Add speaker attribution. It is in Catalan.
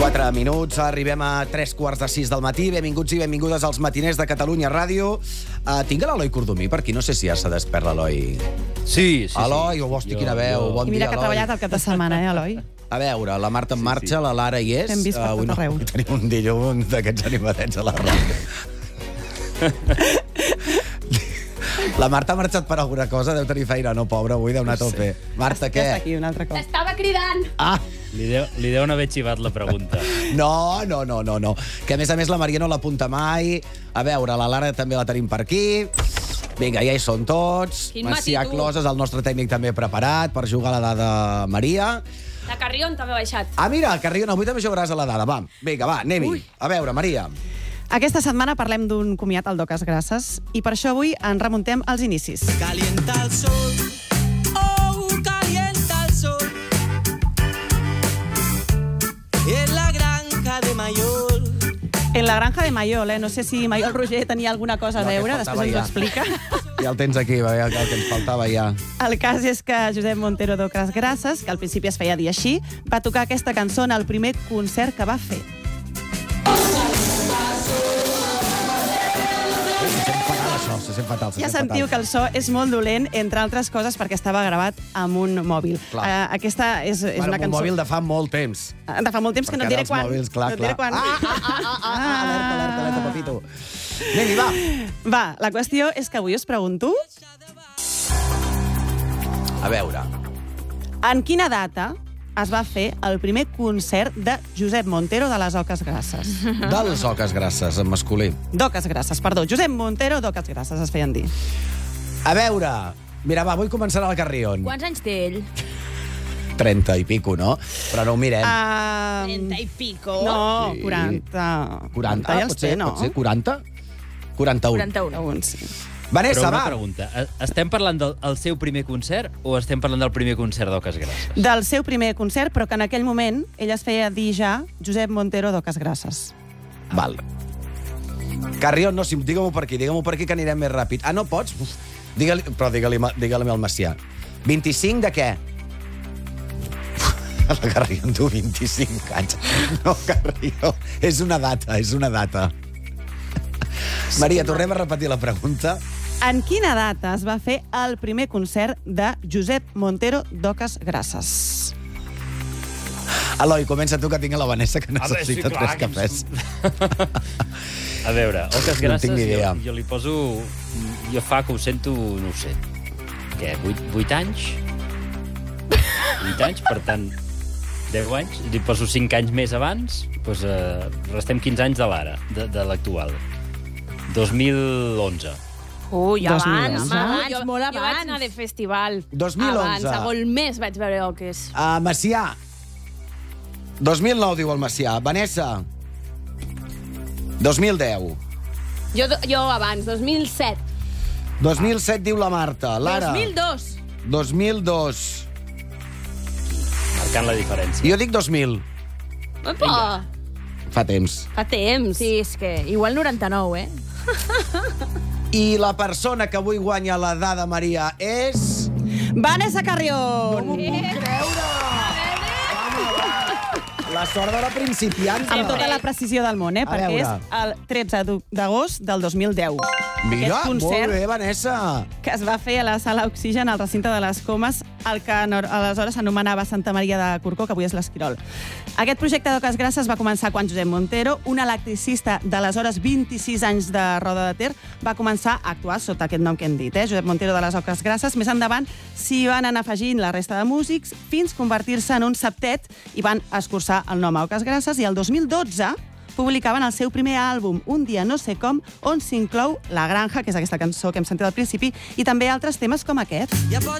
Speaker 1: 4 minuts, arribem a 3:45 del matí. Benvinguts i benvingudes als matiners de Catalunya Ràdio. Tinc l'Eloi Cordomí per aquí, no sé si ja s'ha despert l'Eloi.
Speaker 2: Sí.
Speaker 1: Eloi, hosti, quina veu, bon
Speaker 3: I
Speaker 1: dia,
Speaker 3: mira que ha treballat el cap de setmana, Eloi?
Speaker 1: A veure, la Marta en marxa, la Lara hi és.
Speaker 3: T'hem vist per tot arreu.
Speaker 1: Avui tenim un dilluns d'aquests animadets a la ràdio. La Marta ha marxat per alguna cosa, deu tenir feina, no, pobra, avui deu anar a tope. Marta, què?
Speaker 3: Ja està aquí, un altre cop.
Speaker 4: Estava cridant.
Speaker 1: Ah,
Speaker 2: Li deuen haver xivat la pregunta.
Speaker 1: no. Que a més la Maria no l'apunta mai. A veure, la Lara també la tenim per aquí. Vinga, ja hi són tots.
Speaker 4: Quin matí,
Speaker 1: Macià
Speaker 4: tu.
Speaker 1: Closes, el nostre tècnic també preparat per jugar a la dada Maria.
Speaker 4: La Carrion també ha baixat.
Speaker 1: Ah, mira, Carrion, avui també jugaràs a la dada. Va, vinga, va, anem-hi. A veure, Maria.
Speaker 3: Aquesta setmana parlem d'un comiat al Docas Grasses i per això avui ens remuntem als inicis.
Speaker 5: Calienta el sol, oh, calienta el sol. En la granja de Mayol.
Speaker 3: En la granja de Mayol, no sé si Mayol Roger tenia alguna cosa a
Speaker 1: No, que
Speaker 3: veure,
Speaker 1: faltava
Speaker 3: després ens ho
Speaker 1: ja.
Speaker 3: explica.
Speaker 1: Ja el tens aquí, el que ens faltava ja.
Speaker 3: El cas és que Josep Montero d'Ocas Grasses, que al principi es feia dir així, va tocar aquesta cançó en el primer concert que va fer.
Speaker 1: Se sent fatal,
Speaker 3: Ja sentiu que el so és molt dolent, entre altres coses, perquè estava gravat amb un mòbil. Aquesta és una
Speaker 1: Un
Speaker 3: cançó...
Speaker 1: mòbil de fa molt temps.
Speaker 3: De fa molt temps, que no et diré quan.
Speaker 1: Mòbils, clar,
Speaker 3: No et diré quan.
Speaker 1: Alerta, papito. Anem-hi, va.
Speaker 3: Va, la qüestió és que avui us pregunto
Speaker 1: A veure.
Speaker 3: en quina data es va fer el primer concert de Josep Montero de les Oques Grasses.
Speaker 1: Dels oques grasses, en masculí.
Speaker 3: D'Oques Grasses, perdó. Josep Montero d'Oques Grasses es feien dir.
Speaker 1: A veure, mira, va, vull començar al Carrion.
Speaker 4: Quants anys té ell?
Speaker 1: 30 i pico, no? Però no ho mirem.
Speaker 4: 30 i pico.
Speaker 3: No,
Speaker 1: Sí.
Speaker 3: 40.
Speaker 1: 40,
Speaker 3: ja els té, no?
Speaker 1: pot ser 40? 41.
Speaker 4: 41.
Speaker 3: Sí.
Speaker 1: Vanessa,
Speaker 2: Però una
Speaker 1: va.
Speaker 2: pregunta. Estem parlant del seu primer concert o estem parlant del primer concert d'Oques Grasses?
Speaker 3: Del seu primer concert, però que en aquell moment ell es feia dir ja Josep Montero d'Oques Grasses.
Speaker 1: Val. Carrion, no, digue-m'ho per aquí, que anirem més ràpid. Ah, no pots? Uf, digue-li al Macià. 25 de què? La Carrion, tu, 25 anys. No, Carrion, és una data. Maria, tornem a repetir la pregunta.
Speaker 3: En quina data es va fer el primer concert de Josep Montero d'Oques Grasses?
Speaker 1: Eloi, comença tu, que tinc a la Vanessa, que necessita 3 cafès.
Speaker 2: A veure, Oques
Speaker 1: No en
Speaker 2: Grasses,
Speaker 1: tinc ni idea.
Speaker 2: jo li poso... Jo fa que ho sento, no ho sé. Què, 8 anys? 8 anys, per tant, 10 anys. Li poso 5 anys més abans, doncs restem 15 anys de l'ara, de l'actual. 2011.
Speaker 4: Ui, abans.
Speaker 3: 2011.
Speaker 4: Jo vaig anar de festival.
Speaker 1: 2011.
Speaker 4: Abans, a Golmés vaig veure Oques.
Speaker 1: Macià. 2009, diu el Macià. Vanessa. 2010.
Speaker 4: Jo abans, 2007.
Speaker 1: 2007, diu la Marta. Lara.
Speaker 4: 2002.
Speaker 1: 2002.
Speaker 2: Marcant la diferència.
Speaker 1: Jo dic 2000.
Speaker 4: Opa,
Speaker 1: Fa temps.
Speaker 4: fa temps. Sí, és que igual 99,
Speaker 1: I la persona que avui guanya la dada Maria és...
Speaker 3: Vanessa Carrion!
Speaker 1: La sort de la principianta.
Speaker 3: Amb tota la precisió del món, perquè
Speaker 1: veure.
Speaker 3: és el 13 d'agost del 2010.
Speaker 1: Mira,
Speaker 3: Aquest concert
Speaker 1: molt bé, Vanessa.
Speaker 3: que es va fer a la Sala Oxigen, al recinte de les Comes, el que aleshores s'anomenava Santa Maria de Corcó, que avui és l'Esquirol. Aquest projecte d'Oques Grasses va començar quan Josep Montero, un electricista d'aleshores 26 anys de Roda de Ter, va començar a actuar sota aquest nom que hem dit, Josep Montero de les Oques Grasses. Més endavant s'hi van anar afegint la resta de músics fins convertir-se en un septet i van escurçar el nom a Oques Grasses, i el 2012 publicaven el seu primer àlbum, Un dia no sé com, on s'inclou La Granja, que és aquesta cançó que hem sentit al principi, i també altres temes com aquest.
Speaker 5: Ja pots